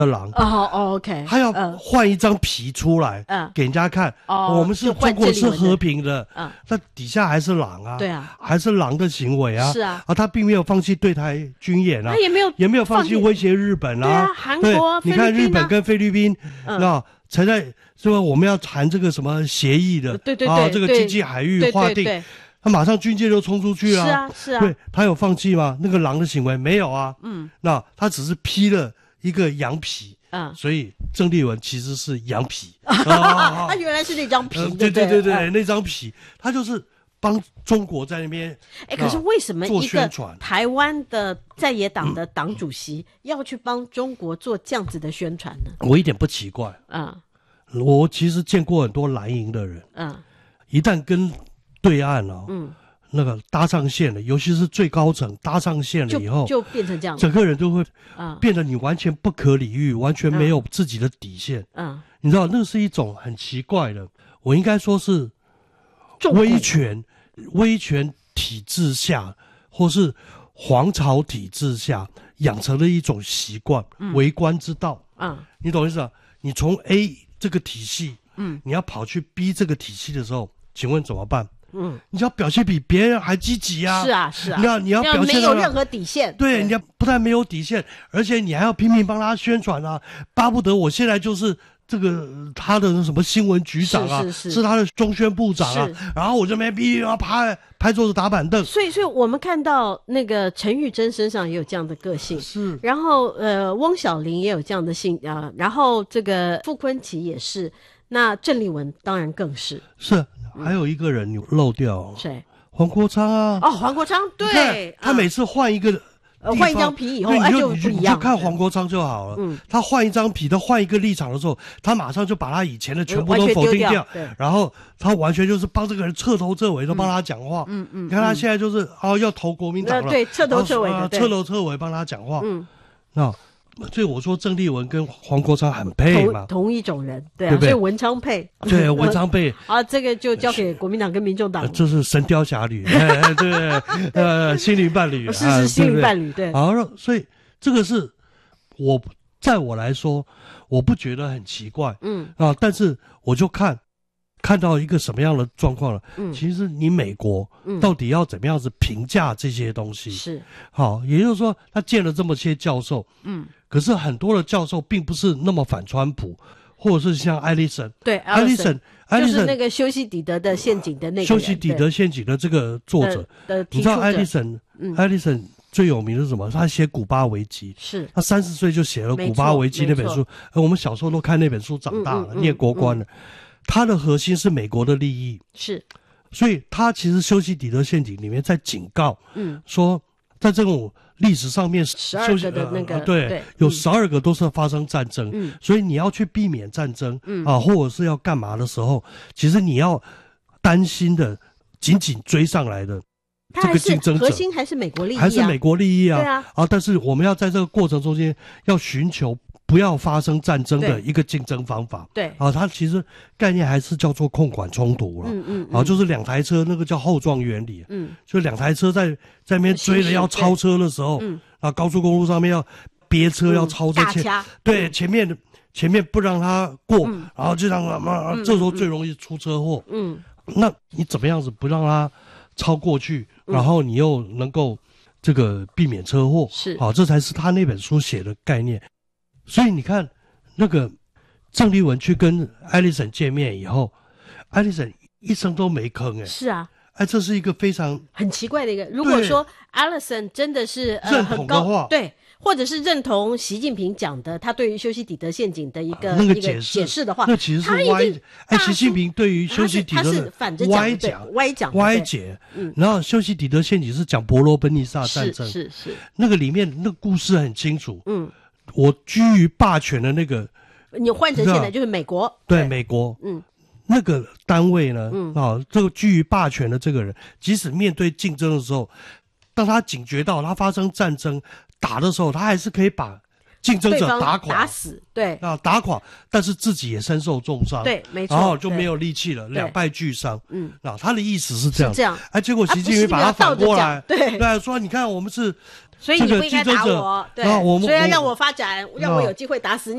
狼 OK， 他要换一张皮出来，给人家看，我们是中国是和平的，那底下还是狼啊， 对啊， 还是狼的行为啊， 是啊， 他并没有放弃对台军演啊， 他也没有放弃威胁日本啊， 对啊，韩国、 你看日本跟菲律宾，才在是吧？我们要谈这个什么协议的， 对， 这个经济海域划定，他马上军舰就冲出去啊， 是啊， 对，他有放弃吗？那个狼的行为没有啊，那他只是披了一个羊皮。所以郑丽文其实是羊皮他原来是那张皮， 对，那张皮，他就是帮中国在那边。 可是为什么一个传台湾的在野党的党主席要去帮中国做这样子的宣传呢？ 我一点不奇怪。我其实见过很多蓝营的人，一旦跟对岸那个搭上线了，尤其是最高层搭上线了以后， 就变成这样， 整个人都会变得你完全不可理喻，完全没有自己的底线。你知道那是一种很奇怪的，我应该说是威权体制下，或是皇朝体制下养成的一种习惯，为官之道。你懂意思啊？你从 A 这个体系，你要跑去 B 这个体系的时候，请问怎么办？你要表现比别人还积极啊！ 是啊， 你要表现没有任何底线。 对，你要不但没有底线，而且你还要拼命帮他宣传啊！巴不得我现在就是这个他的什么新闻局长啊，是他的中宣部长啊，然后我这边逼要拍桌子打板凳。 所以我们看到那个陈玉珍身上也有这样的个性， 是。 然后翁小玲也有这样的性然后这个傅昆萁也是，那郑丽文当然更是。 是。还有一个人你漏掉， 谁？ 黄国昌啊！ 黄国昌，对， 他每次换一个换一张皮以后，就不一样。 就看黄国昌就好了。他换一张皮，他换一个立场的时候，他马上就把他以前的全部都否定掉，然后他完全就是帮这个人彻头彻尾都帮他讲话。你看他现在就是要投国民党了， 对，彻头彻尾的， 彻头彻尾帮他讲话。那。所以我说郑丽文跟黄国昌很配嘛， 同一种人，对不对？ 所以文昌配， 对，文昌配这个就交给国民党跟民众党， 这是神雕侠侣，对，心灵伴侣， 是心灵伴侣，对。 所以这个是在我来说，我不觉得很奇怪，但是我就看到一个什么样的状况了？其实你美国到底要怎么样子评价这些东西？ 是好，也就是说，他见了这么些教授，可是很多的教授并不是那么反川普，或者是像艾利森， 对，艾利森就是那个修昔底德的陷阱的那个修昔底德陷阱的这个作者，你知道艾利森最有名的是什么？他写古巴危机， 是他30岁就写了古巴危机那本书，我们小时候都看那本书长大了，念国关了。它的核心是美国的利益， 是， 所以他其实修昔底德陷阱里面在警告，说在这种历史上面 12个的那个对，有12个都是发生战争，所以你要去避免战争，或者是要干嘛的时候，其实你要担心的紧紧追上来的这个竞争者， 核心还是美国利益， 还是美国利益啊， 对啊， 但是我们要在这个过程中间要寻求不要发生战争的一个竞争方法， 对它其实概念还是叫做控管冲突了，就是2台车那个叫后撞原理，就2台车在那边追了要超车的时候，高速公路上面要憋车要超车，对前面不让他过，然后就让这时候最容易出车祸，那你怎么样子不让他超过去，然后你又能够这个避免车祸， 是好，这才是他那本书写的概念。所以你看，那个郑丽文去跟艾利森见面以后，艾利森一声都没吭， 是啊， 这是一个非常很奇怪的一个。如果说艾利森真的是认同的话， 对，或者是认同习近平讲的他对于修昔底德陷阱的一个解释的话， 那其实是歪。习近平对于修昔底德是歪解，然后修昔底德陷阱是讲伯罗奔尼撒战争， 是那个里面那个故事很清楚，我居于霸权的那个， 你换成现在就是美国， 对美国，那个单位呢，这个居于霸权的这个人，即使面对竞争的时候，当他警觉到他发生战争打的时候，他还是可以把竞争者打垮、 打死，对打垮，但是自己也身受重伤， 对，没错， 然后就没有力气了，两败俱伤。他的意思是这样，结果习近平把他反过来， 对， 说你看我们是所以你不应该打我，对，所以要让我发展，让我有机会打死你。